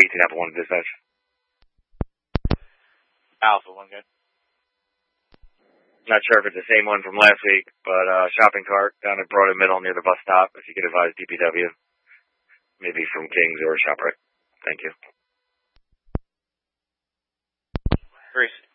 18-1 dispatch. Alpha, 1 good. Not sure if it's the same one from last week, but shopping cart down at Broad and Middle near the bus stop. If you could advise DPW, maybe from King's or ShopRite. Thank you. Grease.